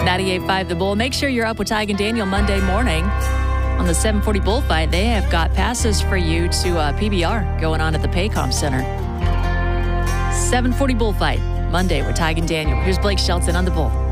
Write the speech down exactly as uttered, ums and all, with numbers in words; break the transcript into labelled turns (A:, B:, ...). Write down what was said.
A: ninety-eight point five The Bull. Make sure you're up with Tig and Daniel Monday morning. On the seven forty Bullfight, they have got passes for you to uh, P B R going on at the Paycom Center. seven forty Bullfight, Monday with Tig and Daniel. Here's Blake Shelton on The Bull.